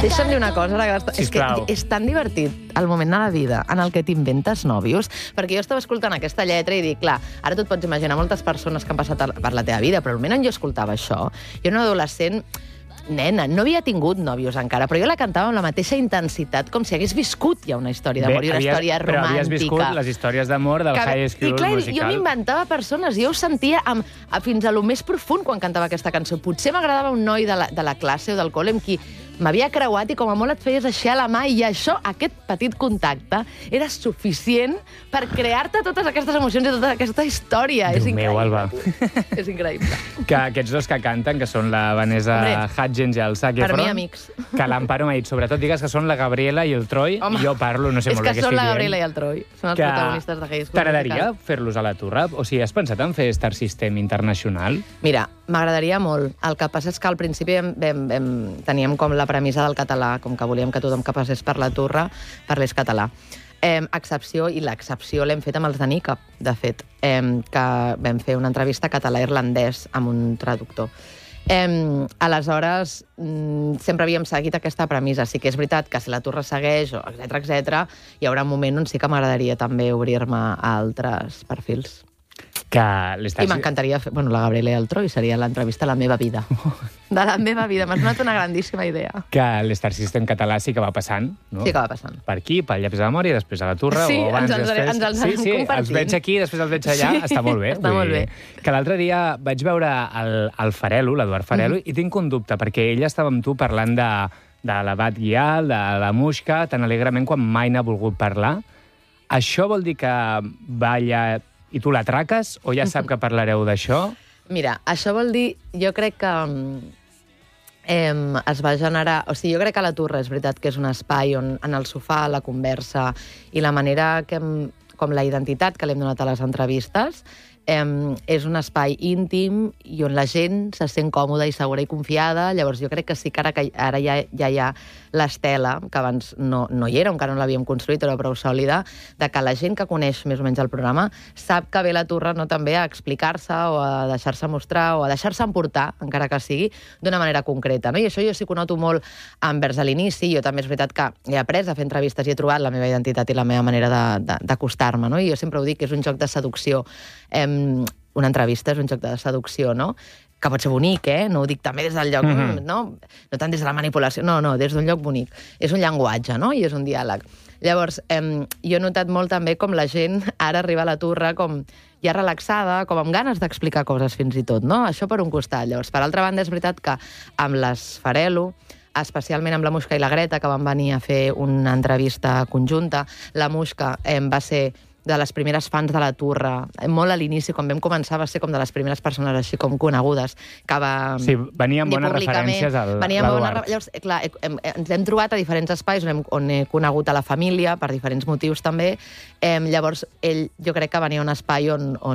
Deixa'm dir una cosa, és que Sisplau. és tan divertit el moment de la vida en el que t'inventes nòvios, perquè jo estava escoltant aquesta lletra i dic, clar, ara tu et pots imaginar moltes persones que han passat per la teva vida, però el moment en jo escoltava això, jo era una adolescent nena, no havia tingut nòvios encara, però jo la cantava amb la mateixa intensitat com si hagués viscut ja una història d'amor i una història romàntica. Però havies viscut les històries d'amor del High School I clar, Musical. jo m'inventava persones, jo ho sentia fins a lo més profund quan cantava aquesta cançó. Potser m'agradava un noi de la classe o del col·le amb qui m'havia creuat i com a molt et feies així a la mà i això, aquest petit contacte, era suficient per crear-te totes aquestes emocions i tota aquesta història. Déu És meu, increïble. Alba. És increïble. Que aquests dos que canten, que són la Vanessa Hudgens i el Zac Efron... Per mi, amics. Que l'Amparo m'ha dit, sobretot digues que són la Gabriela i el Troy, Home, i jo parlo, no sé molt bé què estic dient. És que són la Gabriela i el Troy, són els protagonistes de High School Musical. T'agradaria fer-los a la Turra? O sigui, has pensat en fer Star System internacional? Mira, m'agradaria molt. El que passa és que al principi teníem com la premissa del català, com que volíem que tothom que passés per la Turra parlés català. Excepció, i l'excepció l'hem fet amb els de Nica, de fet, que vam fer una entrevista català-irlandès amb un traductor. Aleshores, sempre havíem seguit aquesta premissa. Sí que és veritat que si la Turra segueix, etc, hi haurà un moment on sí que m'agradaria també obrir-me a altres perfils. I m'encantaria fer... Bueno, la Gabriela i el Troy seria l'entrevista a la meva vida. De la meva vida. M'ha donat una grandíssima idea. Que l'Star System català sí que va passant, no? Sí que va passant. Per aquí, pel Llapis de Memòria, després a la Turra, sí, o abans, després... ens els anem compartint. Els veig aquí, després els veig allà, sí, està molt bé. Està molt bé. Que l'altre dia vaig veure el Farelo, l'Eduard Farelo, i tinc un dubte, perquè ella estava amb tu parlant de l'Abat Guial, de la Muixca, tan alegrement quan mai n'ha volgut parlar. Això vol dir que va allà i tu la traques, o ja sap que parlareu d'això? Mira, això vol dir... Jo crec que es va generar... O sigui, jo crec que la Turra és veritat que és un espai on en el sofà, la conversa i la manera que... com la identitat que li hem donat a les entrevistes, és un espai íntim i on la gent se sent còmoda i segura i confiada. Llavors jo crec que sí que ara ja hi ha l'estela, que abans no hi era, encara no l'havíem construït, era prou sòlida, de que la gent que coneix més o menys el programa sap que ve la Turra no també a explicar-se o a deixar-se mostrar o a deixar-se emportar, encara que sigui, d'una manera concreta. No? I això jo sí que ho noto molt envers a l'inici. Jo també és veritat que he après a fer entrevistes i he trobat la meva identitat i la meva manera d'acostar-me. No? I jo sempre ho dic, que és un joc de seducció. Una entrevista és un joc de seducció, no? Que pot ser bonic, no ho dic també des del lloc, no tant des de la manipulació, no, des d'un lloc bonic. És un llenguatge, no? I és un diàleg. Llavors, jo he notat molt també com la gent ara arriba a la Turra com ja relaxada, com amb ganes d'explicar coses fins i tot, no? Això per un costat. Llavors, per altra banda, és veritat que amb les Farelo, especialment amb la Muixca i la Greta, que van venir a fer una entrevista conjunta, la Muixca va ser de les primeres fans de la Turra. Molt a l'inici, quan vam començar, va ser com de les primeres persones així com conegudes, que va... Sí, venia amb bones referències a l'Eduard. Llavors, clar, ens hem trobat a diferents espais on he conegut a la família, per diferents motius també. Llavors, ell jo crec que venia a un espai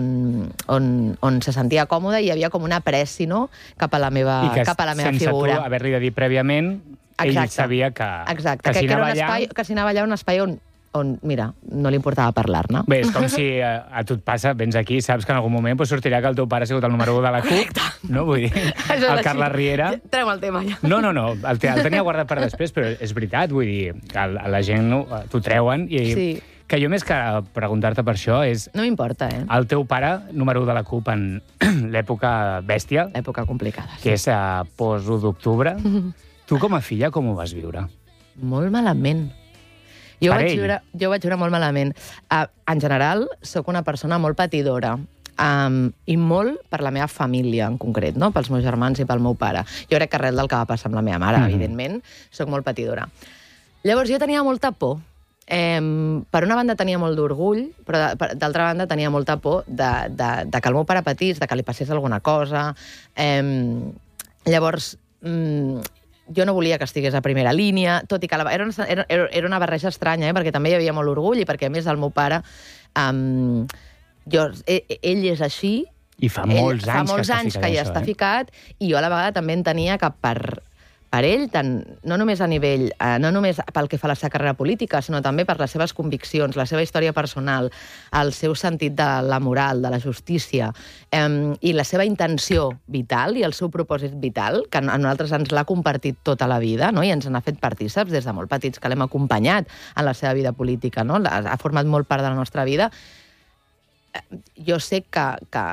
on se sentia còmode i hi havia com una pressi, no?, cap a la meva figura. I que sense tu haver-li de dir prèviament, ell sabia que si anava allà... Que si anava allà un espai on, mira, no li importava parlar-ne. Bé, és com si a tu et passa, vens aquí, saps que en algun moment sortirà que el teu pare ha sigut el número 1 de la CUP, no? Vull dir, el Carles Riera... Treu el tema, ja. No, el tenia guardat per després, però és veritat, vull dir, que la gent t'ho treuen i... Sí. Que jo més que preguntar-te per això és... No m'importa, El teu pare, número 1 de la CUP en l'època bèstia... L'època complicada, sí. Que és post-1 d'octubre. Tu com a filla, com ho vas viure? Molt malament. Jo vaig viure molt malament. En general, sóc una persona molt patidora. I molt per la meva família, en concret, no? Pels meus germans i pel meu pare. Jo crec que res del que va passar amb la meva mare, evidentment, sóc molt patidora. Llavors jo tenia molta por. Per una banda tenia molt d'orgull, però d'altra banda tenia molta por de que el meu pare patís, de que li passés alguna cosa. Llavors, jo no volia que estigués a primera línia, tot i que era una barreja estranya, perquè també hi havia molt orgull i perquè, a més, el meu pare, ell és així. I fa molts anys que ja està ficat, i jo a la vegada també entenia que per ell, no només a nivell, no només pel que fa a la seva carrera política, sinó també per les seves conviccions, la seva història personal, el seu sentit de la moral, de la justícia, i la seva intenció vital i el seu propòsit vital, que a nosaltres ens l'ha compartit tota la vida, no? I ens n'ha fet partíceps des de molt petits, que l'hem acompanyat en la seva vida política, no? Ha format molt part de la nostra vida. Jo sé que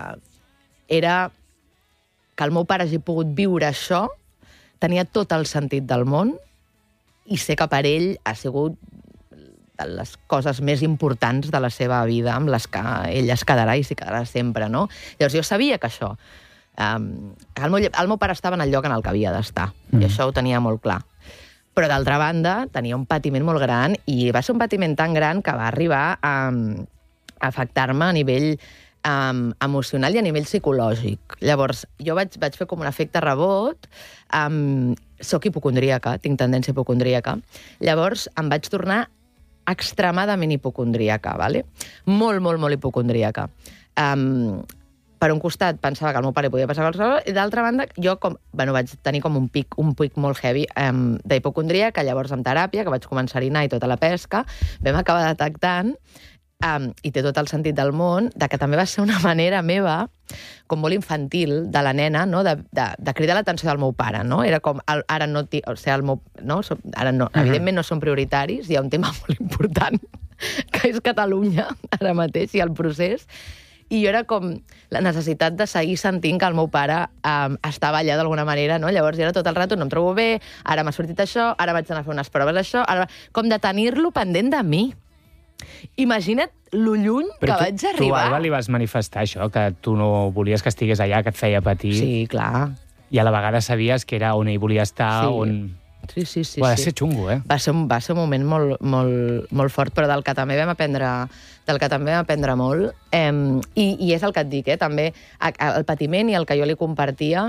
el meu pare hagi pogut viure això, tenia tot el sentit del món, i sé que per ell ha sigut de les coses més importants de la seva vida, amb les que ell es quedarà i s'hi quedarà sempre, no? Llavors jo sabia que això... el meu pare estava en el lloc en el que havia d'estar, i això ho tenia molt clar. Però, d'altra banda, tenia un patiment molt gran, i va ser un patiment tan gran que va arribar a afectar-me a nivell emocional i a nivell psicològic. Llavors, jo vaig fer com un efecte rebot, soc hipocondríaca, tinc tendència hipocondríaca, llavors em vaig tornar extremadament hipocondríaca, ¿vale? Molt, molt, molt hipocondríaca. Per un costat pensava que al meu pare podia passar qualsevol, i d'altra banda jo vaig tenir com un pic molt heavy d'hipocondríaca, llavors amb teràpia, que vaig començar a anar i tota la pesca, vam acabar detectant, i té tot el sentit del món, de que també va ser una manera meva, com molt infantil, de la nena, no? de cridar l'atenció del meu pare. No? Era com, ara no, evidentment no són prioritaris, hi ha un tema molt important, que és Catalunya, ara mateix, i el procés, i jo era com la necessitat de seguir sentint que el meu pare estava allà d'alguna manera, no? Llavors jo era tot el rato, no em trobo bé, ara m'ha sortit això, ara vaig anar a fer unes proves d'això, com de tenir-lo pendent de mi. Imagina't lo lluny que vaig arribar. Tu, Alba, li vas manifestar això, que tu no volies que estigués allà, que et feia patir. Sí, clar. I a la vegada sabies que era on ell volia estar, sí. on... Sí. Va ser xungo, eh? Va ser un moment molt fort, però del que també vam aprendre molt. I és el que et dic, també el patiment i el que jo li compartia,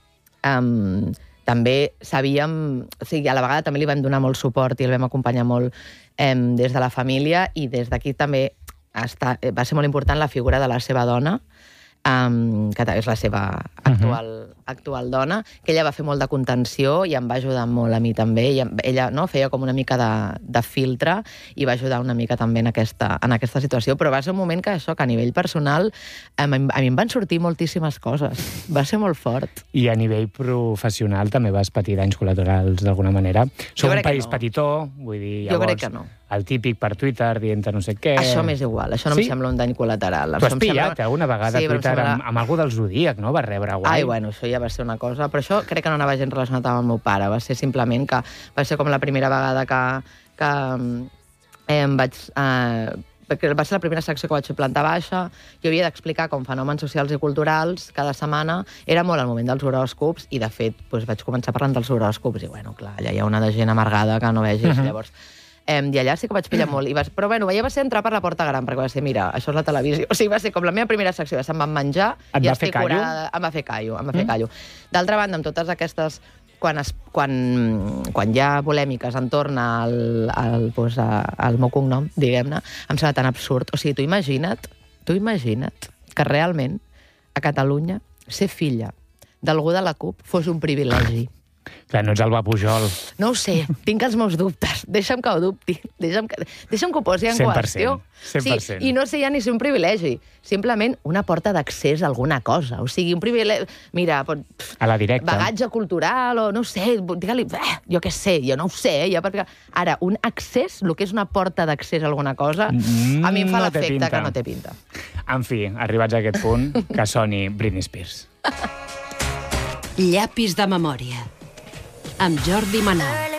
també sabíem... O sigui, a la vegada també li vam donar molt suport i el vam acompanyar molt des de la família, i des d'aquí també va ser molt important la figura de la seva dona, que és la seva actual dona, que ella va fer molt de contenció i em va ajudar molt a mi també. Ella feia com una mica de filtre i va ajudar una mica també en aquesta situació, però va ser un moment que a nivell personal a mi em van sortir moltíssimes coses. Va ser molt fort. I a nivell professional també vas patir danys col·laterals d'alguna manera? Som un país petitó, vull dir, llavors... Jo crec que no. El típic per Twitter dient no sé què... Això m'és igual, això no em sembla un dany col·lateral. Tu has pillat alguna vegada a Twitter amb algú del Zodíac, no? Va rebre guai. Ai, bueno, això ja va ser una cosa... Però això crec que no anava gens relacionat amb el meu pare. Va ser simplement que va ser com la primera vegada que vaig... va ser la primera secció que vaig fer planta baixa. Jo havia d'explicar com fenòmens socials i culturals cada setmana. Era molt el moment dels horòscops i, de fet, vaig començar parlant dels horòscops i, bueno, clar, allà hi ha una de gent amargada que no vegis. Llavors... I allà sí que vaig pillar molt. Però bueno, ja va ser entrar per la porta gran, perquè va ser, mira, això és la televisió. O sigui, va ser com la meva primera secció, se'm van menjar... Et va fer callo? Em va fer callo. D'altra banda, amb totes aquestes... Quan hi ha polèmiques entorn al meu cognom, diguem-ne, em sembla tan absurd. O sigui, tu imagina't que realment a Catalunya ser filla d'algú de la CUP fos un privilegi. Clar, no ets Alba Pujol. No ho sé, tinc els meus dubtes. Deixa'm que ho dubti. Deixa'm que ho posi en qüestió. 100%. Sí, i no sé ja ni ser un privilegi. Simplement una porta d'accés a alguna cosa. O sigui, un privilegi... Mira, a la directa. Bagatge cultural o no sé, digue-li... jo què sé, jo no ho sé. Ara, un accés, el que és una porta d'accés a alguna cosa, a mi em fa l'efecte que no té pinta. En fi, arribats a aquest punt, que soni Britney Spears. Llapis de memòria amb Jordi Manal.